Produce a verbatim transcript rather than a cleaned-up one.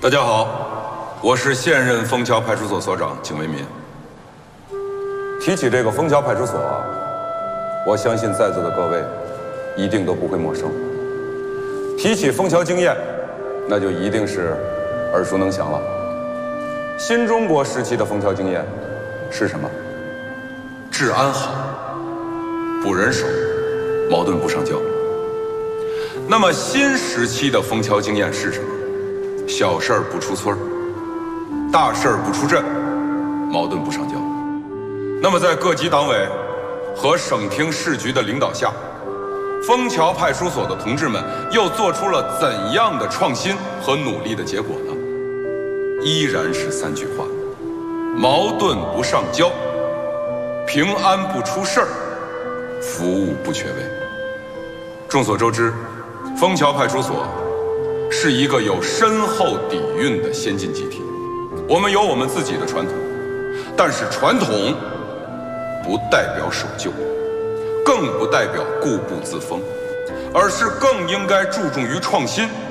大家好，我是现任枫桥派出所所长景为民。提起这个枫桥派出所，我相信在座的各位一定都不会陌生。提起枫桥经验，那就一定是耳熟能详了。新中国时期的枫桥经验是什么？治安好，不人手，矛盾不上交。那么新时期的枫桥经验是什么？小事儿不出村儿，大事儿不出镇，矛盾不上交。那么在各级党委和省厅市局的领导下，枫桥派出所的同志们又做出了怎样的创新和努力的结果呢？依然是三句话：矛盾不上交，平安不出事儿，服务不缺位。众所周知，枫桥派出所是一个有深厚底蕴的先进集体，我们有我们自己的传统，但是传统不代表守旧，更不代表固步自封，而是更应该注重于创新，